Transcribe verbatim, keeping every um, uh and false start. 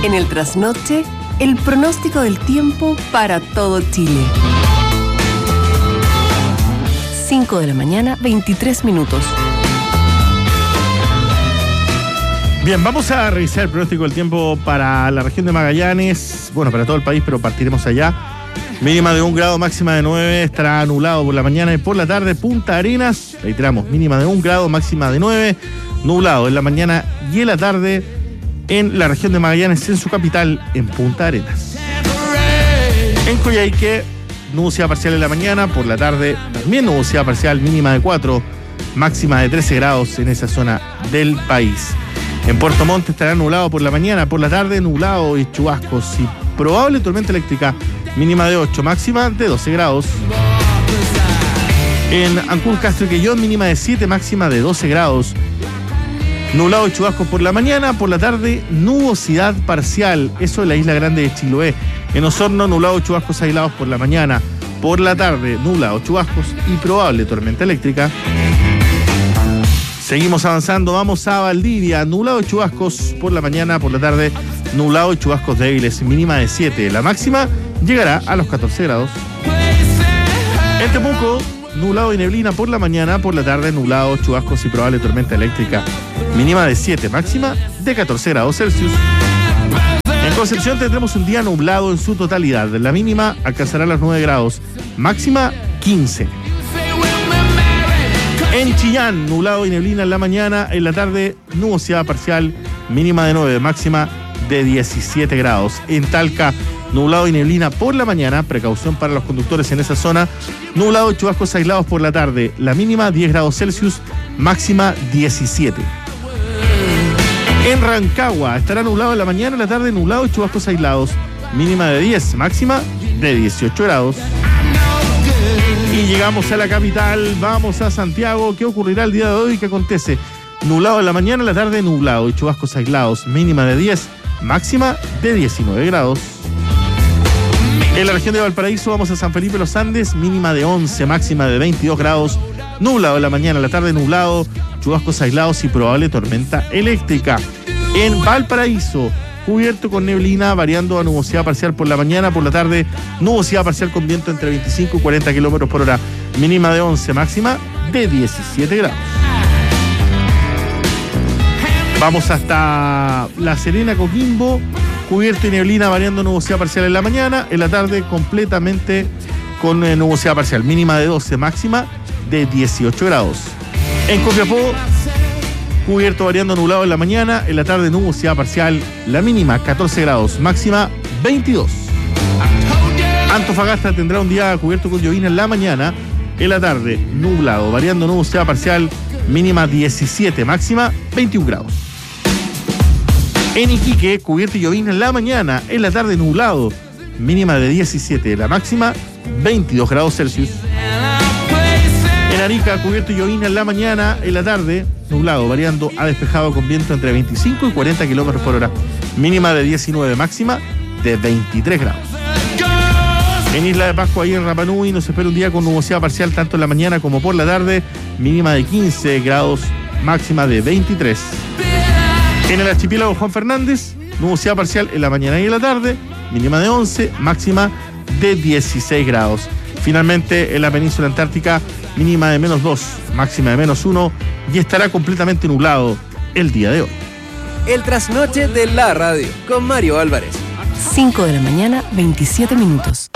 En el trasnoche, el pronóstico del tiempo para todo Chile. cinco de la mañana, veintitrés minutos. Bien, vamos a revisar el pronóstico del tiempo para la región de Magallanes, bueno, para todo el país, pero partiremos allá. Mínima de un grado, máxima de nueve, estará nublado por la mañana y por la tarde. Punta Arenas, reiteramos, mínima de un grado, máxima de nueve, nublado en la mañana y en la tarde en la región de Magallanes, en su capital, en Punta Arenas. En Coyhaique, nubosidad parcial en la mañana, por la tarde también nubosidad parcial, mínima de cuatro, máxima de trece grados en esa zona del país. En Puerto Montt estará nublado por la mañana, por la tarde nublado y chubascos y probable tormenta eléctrica, mínima de ocho, máxima de doce grados. En Ancud, Castro y Quellón, mínima de siete, máxima de doce grados. Nublado y chubascos por la mañana, por la tarde nubosidad parcial, eso en la isla grande de Chiloé. En Osorno, nublado y chubascos aislados por la mañana, por la tarde nublado, chubascos y probable tormenta eléctrica. Seguimos avanzando, vamos a Valdivia, nublado y chubascos por la mañana, por la tarde nublado y chubascos débiles, mínima de siete. La máxima llegará a los catorce grados. En Temuco, nublado y neblina por la mañana, por la tarde nublado, chubascos y probable tormenta eléctrica, mínima de siete, máxima de catorce grados Celsius. En Concepción tendremos un día nublado en su totalidad, la mínima alcanzará los nueve grados, máxima quince. En Chillán, nublado y neblina en la mañana, en la tarde nubosidad parcial, mínima de nueve, máxima de diecisiete grados. En Talca, nublado y neblina por la mañana, precaución para los conductores en esa zona, nublado y chubascos aislados por la tarde, la mínima diez grados Celsius, máxima diecisiete. En Rancagua, estará nublado en la mañana, en la tarde nublado y chubascos aislados, mínima de diez, máxima de dieciocho grados. Y llegamos a la capital, vamos a Santiago. ¿Qué ocurrirá el día de hoy? ¿Qué acontece? Nublado en la mañana, en la tarde nublado y chubascos aislados, mínima de diez, máxima de diecinueve grados. En la región de Valparaíso vamos a San Felipe Los Andes, mínima de once, máxima de veintidós grados, nublado en la mañana, en la tarde nublado, chubascos aislados y probable tormenta eléctrica. En Valparaíso, cubierto con neblina, variando a nubosidad parcial por la mañana, por la tarde nubosidad parcial con viento entre veinticinco y cuarenta kilómetros por hora, mínima de once, máxima de diecisiete grados. Vamos hasta La Serena, Coquimbo, cubierto y neblina, variando nubosidad parcial en la mañana, en la tarde completamente con eh, nubosidad parcial, mínima de doce, máxima de dieciocho grados. En Copiapó, cubierto variando nublado en la mañana, en la tarde nubosidad parcial, la mínima catorce grados, máxima veintidós. Antofagasta tendrá un día cubierto con llovizna en la mañana, en la tarde nublado, variando nubosidad parcial, mínima diecisiete, máxima veintiún grados. En Iquique, cubierto y llovizna en la mañana, en la tarde nublado, mínima de diecisiete, la máxima veintidós grados Celsius. En Arica, cubierto y llovizna en la mañana, en la tarde nublado, variando a despejado con viento entre veinticinco y cuarenta kilómetros por hora, mínima de diecinueve, máxima de veintitrés grados. En Isla de Pascua, ahí en Rapa Nui, nos espera un día con nubosidad parcial tanto en la mañana como por la tarde, mínima de quince grados, máxima de veintitrés. En el archipiélago Juan Fernández, nubosidad parcial en la mañana y en la tarde, mínima de once, máxima de dieciséis grados. Finalmente, en la península antártica, mínima de menos dos, máxima de menos uno, y estará completamente nublado el día de hoy. El trasnoche de la radio, con Mario Álvarez. cinco de la mañana, veintisiete minutos.